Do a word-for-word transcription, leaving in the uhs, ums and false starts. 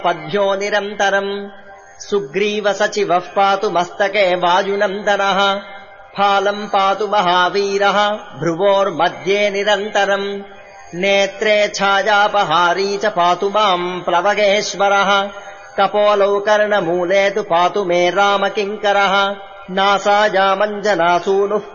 पद्भ्यो निरन्तरम् सुग्रीव सचिवः पातु मस्तके वायुनन्दनः फालम् पातु महावीरः भ्रुवोर्मध्ये निरन्तरम् नेत्रे छायापहारी च पातु माम् प्लवगेश्वरः कपोलौ कर्णमूले तु पातु मे रामकिङ्करः नासायामञ्जनासूनुः